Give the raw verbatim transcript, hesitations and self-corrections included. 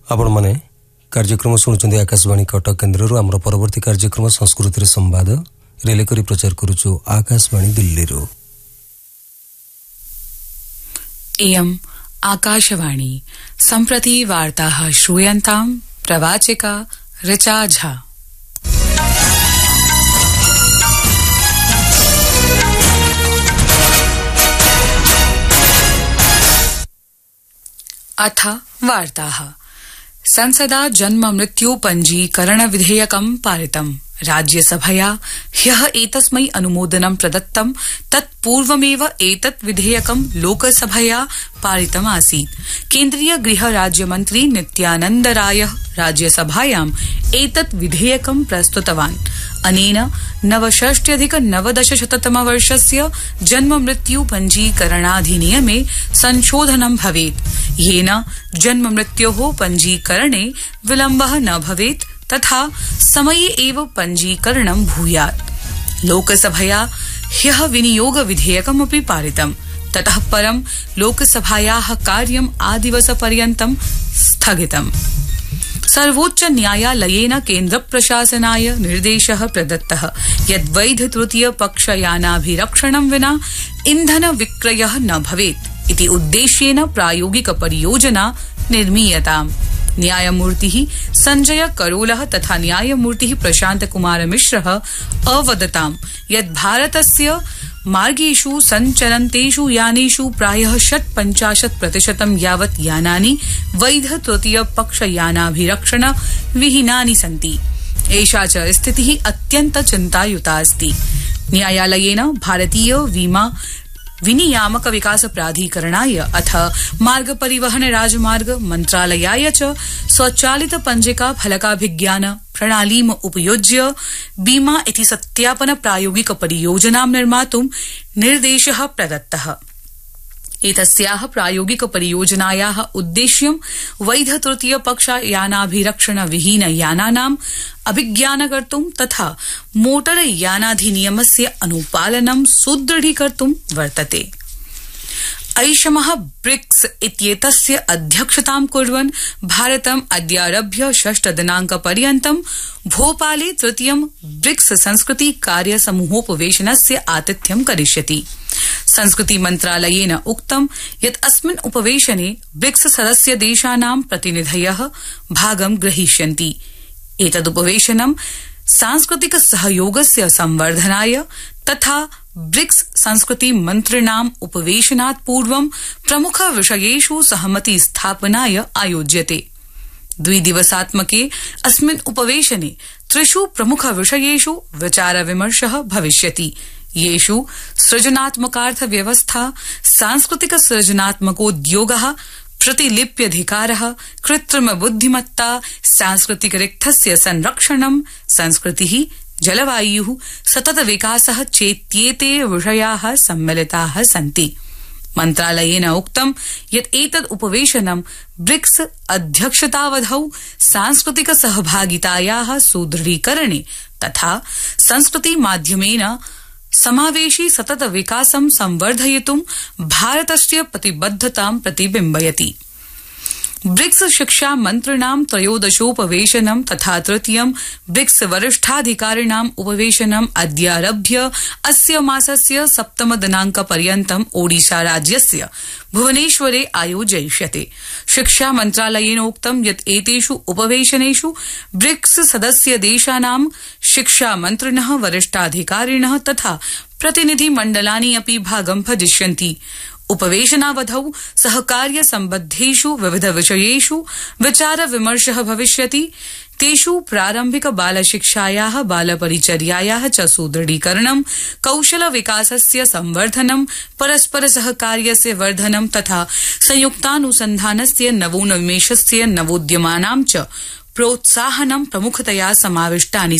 आपण माने कार्यक्रम शुणुचंदी आकाशवाणी कटक केन्द्र आमर परवर्ती कार्यक्रम संस्कृति संवाद रेले करी प्रचार करूछु आकाशवाणी दिल्ली रो। इयम् आकाशवाणी सम्प्रति वार्ताः श्रूयन्ताम् प्रवाचिका ऋचा झा। अथ वार्ताः। संसदा जन्म मृत्यु पंजीकरण विधेयकं पारितम्। राज्यसभया ह्यः एतस्मै अनुमोदनं प्रदत्तं। तत्पूर्वमेव एतत् विधेयकं लोकसभया पारितमासीत्। केन्द्रीय गृह राज्यमन्त्री नित्यानन्द रायः राज्यसभायाम् एतत् विधेयकं प्रस्तुतवान्। अनेन नवषष्ट्यधिक नवदशशततमवर्षस्य जन्म मृत्यु पंजीकरणाधिनियमे संशोधनं भवेत्, येन जन्म मृत्योः पंजीकरणे विलम्बः न भवेत् तथा समये एव पंजीकरणं भूयात्। लोकसभया ह्यः विनियोग विधेयकमपि पारितम्। ततः परं लोकसभायाः कार्यम् आदिवसपर्यन्तं स्थगितम्। सर्वोच्च न्यायालयेन केन्द्र प्रशासनाय निर्देशः प्रदत्तः यत् वैध तृतीय पक्षयानाभिरक्षणं विना इन्धन विक्रयः न भवेत् इति उद्देश्येन प्रायोगिक परियोजना निर्मीयताम्। न्यायमूर्तिः संजय करोलः तथा न्यायमूर्तिः प्रशांत कुमार मिश्रः अवदताम् यत् भारतस्य मार्गेषु सञ्चलन्तेषु यानेषु प्रायः षट्पञ्चाशत् प्रतिशतं यावत् यानानि वैध तृतीय पक्षयानाभिरक्षण विहीनानि सन्ति। एषा च स्थितिः अत्यन्त चिन्तायुता अस्ति। न्यायालयेन भारतीय बीमा विनियामक विकास प्राधिकरणाय अथ मार्ग परिवहन राजमार्ग मन्त्रालयाय च स्वचालित पंजिका फलकाभिज्ञान प्रणालीम् उपयुज्य बीमा इति सत्यापन प्रायोगिक परियोजनां निर्मातुं निर्देशः प्रदत्तः। एतस्याः प्रायोगिक परियोजनायाः उद्देश्यं वैध तृतीय पक्ष यानाभिरक्षण विहीन यानानाम् अभिज्ञानकर्तुं तथा मोटर यानाधिनियमस्य अनुपालनं सुदृढीकर्तुं वर्तते। ऐषमः ब्रिक्स इत्येतस्य अध्यक्षतां कुर्वन् भारतम् अद्यारभ्य षष्ठ दिनांक पर्यन्तं भोपाले तृतीयं ब्रिक्स संस्कृति कार्य समूहोपवेशनस्य आतिथ्यं करिष्यति। संस्कृति मन्त्रालयेन उक्तं यत् अस्मिन् उपवेशने ब्रिक्स सदस्य देशानां प्रतिनिधयः भागं ग्रहीष्यन्ति। एतदुपवेशनं सांस्कृतिक सहयोगस्य संवर्धनाय तथा ब्रिक्स संस्कृति मन्त्रिणाम् उपवेशनात् पूर्वं प्रमुख विषयेषु सहमति स्थापनाय आयोज्यते। द्विदिवसात्मके अस्मिन् उपवेशने त्रिषु प्रमुख विषयेषु विचार विमर्शः भविष्यति, येषु सृजनात्मकार्थ व्यवस्था, सांस्कृतिक सृजनात्मकोद्योगः, प्रतिलिप्यधिकारः, कृत्रिम बुद्धिमत्ता, सांस्कृतिक रिक्थस्य संरक्षणं, संस्कृतिः, जलवायुः, सतत विकासः चेत्येते विषयाः सम्मिलिताः सन्ति। मन्त्रालयेन उक्तं यत् एतद् उपवेशनं ब्रिक्स अध्यक्षतावधौ सांस्कृतिक सहभागितायाः सुदृढीकरणे तथा संस्कृति माध्यमेन समावेशी सतत विकासं संवर्धयितुं भारतस्य प्रतिबद्धतां प्रतिबिम्बयति। ब्रिक्स शिक्षा मन्त्रिणां त्रयोदशोपवेशनं तथा तृतीयं ब्रिक्स वरिष्ठाधिकारिणाम् उपवेशनम् अद्यारभ्य अस्य मासस्य सप्तम दिनांक पर्यन्तं ओडिशा राज्यस्य भुवनेश्वरे आयोजयिष्यते। शिक्षा मन्त्रालयेन उक्तं यत् एतेषु उपवेशनेषु ब्रिक्स सदस्य देशानां शिक्षा मन्त्रिणः, वरिष्ठाधिकारिणः तथा प्रतिनिधि मण्डलानि अपि भागं भजिष्यन्ति। उपवेशनावधौ सहकार्य सम्बद्धेषु विविध विषयेषु विचार विमर्शः भविष्यति। तेषु प्रारम्भिक बालशिक्षायाः, बालपरिचर्यायाः च सुदृढीकरणं, कौशल विकासस्य संवर्धनं, परस्पर सहकार्यस्य वर्धनं तथा संयुक्तानुसन्धानस्य नवोन्मेषस्य नवोद्यमानां च प्रोत्साहनं प्रमुखतया समाविष्टानि